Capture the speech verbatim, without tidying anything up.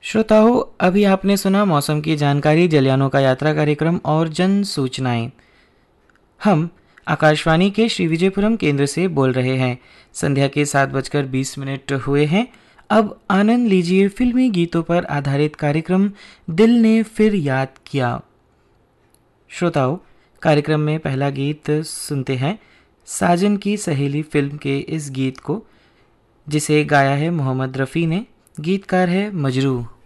श्रोताओं, अभी आपने सुना मौसम की जानकारी, जलयानों का यात्रा कार्यक्रम और जन सूचनाएं। हम आकाशवाणी के श्री विजयपुरम केंद्र से बोल रहे हैं। संध्या के सात बजकर बीस मिनट हुए हैं। अब आनंद लीजिए फिल्मी गीतों पर आधारित कार्यक्रम दिल ने फिर याद किया। श्रोताओं, कार्यक्रम में पहला गीत सुनते हैं साजन की सहेली फिल्म के इस गीत को, जिसे गाया है मोहम्मद रफ़ी ने। गीतकार है मजरू।